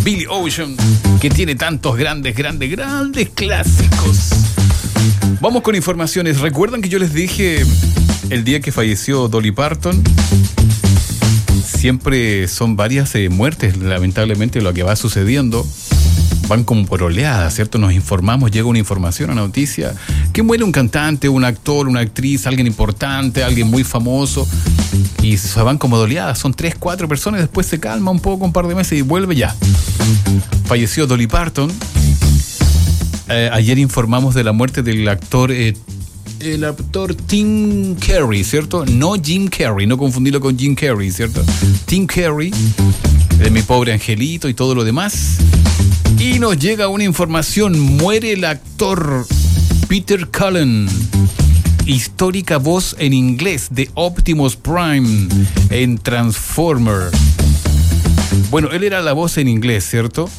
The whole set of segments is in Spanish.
Billy Ocean, que tiene tantos grandes clásicos. Vamos con informaciones. ¿Recuerdan que yo les dije el día que falleció Dolly Parton? Siempre son varias muertes, lamentablemente, lo que va sucediendo. Van como por oleadas, ¿cierto? Nos informamos, llega una información, una noticia, que muere un cantante, un actor, una actriz, alguien importante, alguien muy famoso, y se van como de oleadas. Son 3, 4 personas, después se calma un poco, un par de meses y vuelve ya. Falleció Dolly Parton. Ayer informamos de la muerte del actor, el actor Tim Curry, ¿cierto? No Jim Carrey, no confundirlo con Jim Carrey, ¿cierto? Tim Curry, de Mi Pobre Angelito y todo lo demás. Y nos llega una información: muere el actor Peter Cullen, histórica voz en inglés de Optimus Prime en Transformers. Bueno, él era la voz en inglés, ¿cierto?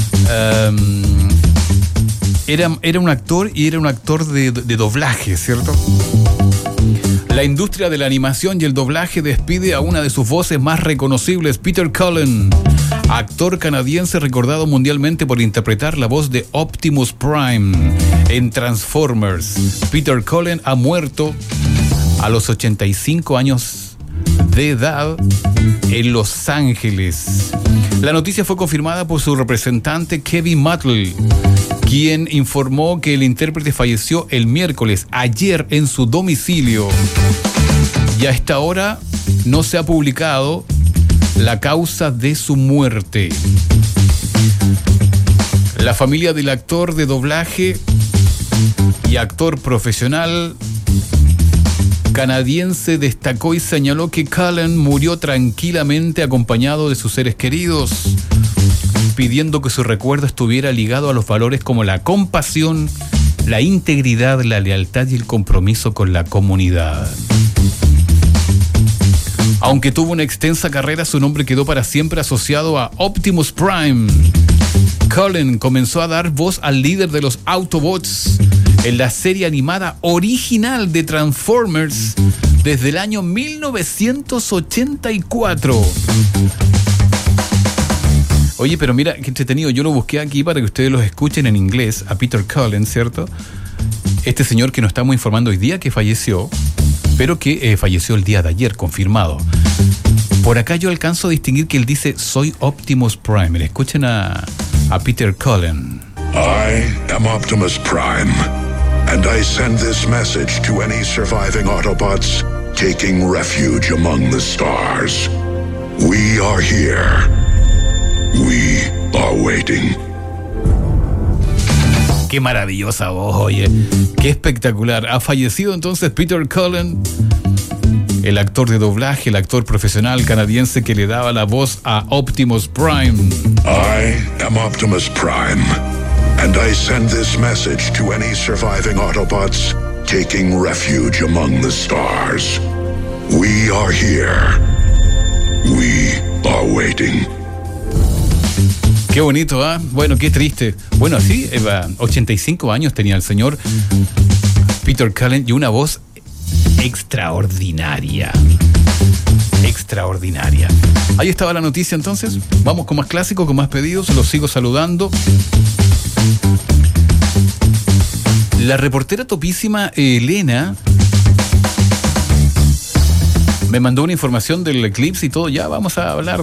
Era un actor y era un actor de doblaje, ¿cierto? La industria de la animación y el doblaje despide a una de sus voces más reconocibles, Peter Cullen, actor canadiense recordado mundialmente por interpretar la voz de Optimus Prime en Transformers. Peter Cullen ha muerto a los 85 años de edad en Los Ángeles. La noticia fue confirmada por su representante Kevin Matley, quien informó que el intérprete falleció el miércoles, ayer, en su domicilio. Y a esta hora no se ha publicado la causa de su muerte. La familia del actor de doblaje y actor profesional canadiense destacó y señaló que Cullen murió tranquilamente acompañado de sus seres queridos, pidiendo que su recuerdo estuviera ligado a los valores como la compasión, la integridad, la lealtad y el compromiso con la comunidad. Aunque tuvo una extensa carrera, su nombre quedó para siempre asociado a Optimus Prime. Cullen comenzó a dar voz al líder de los Autobots en la serie animada original de Transformers desde el año 1984. Oye, pero mira, qué entretenido. Yo lo busqué aquí para que ustedes los escuchen en inglés, a Peter Cullen, ¿cierto? Este señor que nos estamos informando hoy día que falleció, pero que falleció el día de ayer, confirmado. Por acá yo alcanzo a distinguir que él dice: soy Optimus Prime. Escuchen a Peter Cullen. I am Optimus Prime, and I send this message to any surviving Autobots taking refuge among the stars. We are here. We are waiting. Qué maravillosa voz, oye. Qué espectacular. Ha fallecido entonces Peter Cullen, el actor de doblaje, el actor profesional canadiense que le daba la voz a Optimus Prime. I am Optimus Prime, and I send this message to any surviving Autobots taking refuge among the stars. We are here. We are waiting. Qué bonito, ¿ah? Bueno, qué triste. Bueno, sí, 85 años tenía el señor Peter Cullen y una voz extraordinaria. Extraordinaria. Ahí estaba la noticia entonces. Vamos con más clásicos, con más pedidos. Los sigo saludando. La reportera topísima Elena me mandó una información del eclipse y todo. Ya vamos a hablar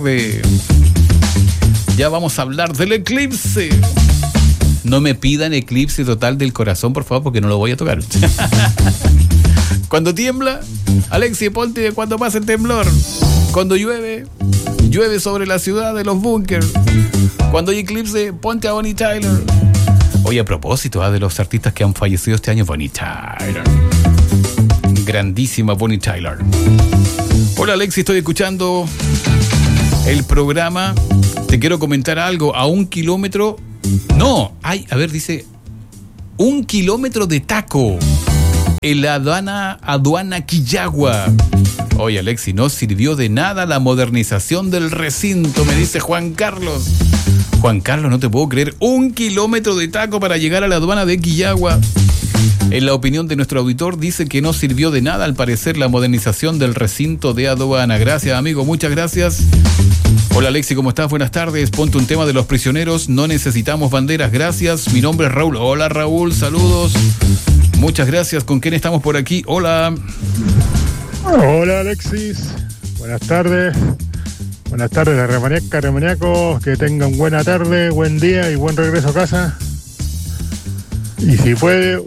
del eclipse. No me pidan eclipse total del corazón, por favor, porque no lo voy a tocar. Cuando tiembla, Alexi, ponte cuando pasa el temblor. Cuando llueve sobre la ciudad de los búnkers. Cuando hay eclipse, ponte a Bonnie Tyler. Oye, a propósito de los artistas que han fallecido este año, Bonnie Tyler. Grandísima Bonnie Tyler. Hola Alexi, estoy escuchando el programa. Te quiero comentar algo. A 1 kilómetro... No, dice 1 kilómetro de taco en la aduana Quillagua. Oye Alexi, no sirvió de nada la modernización del recinto, me dice Juan Carlos. Juan Carlos, no te puedo creer. 1 kilómetro de taco para llegar a la aduana de Quillagua. En la opinión de nuestro auditor, dice que no sirvió de nada al parecer la modernización del recinto de aduana. Gracias, amigo, muchas gracias. Hola Alexi, ¿cómo estás? Buenas tardes. Ponte un tema de los prisioneros. No necesitamos banderas. Gracias. Mi nombre es Raúl. Hola Raúl, saludos. Muchas gracias. ¿Con quién estamos por aquí? Hola. Hola Alexis. Buenas tardes. Buenas tardes, remaniacos. Que tengan buena tarde, buen día y buen regreso a casa. Y si puede,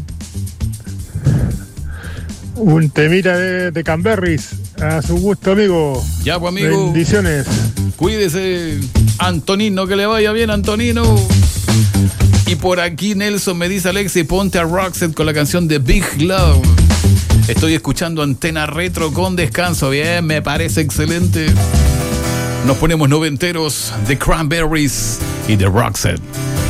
un temita de Canberris. A su gusto, amigo. Ya, pues, amigo. Bendiciones. Cuídese, Antonino, que le vaya bien, Antonino. Y por aquí Nelson me dice, Alexi, ponte a Roxette con la canción de Big Love. Estoy escuchando Antena Retro con descanso. Bien, me parece excelente. Nos ponemos noventeros, The Cranberries y The Roxette.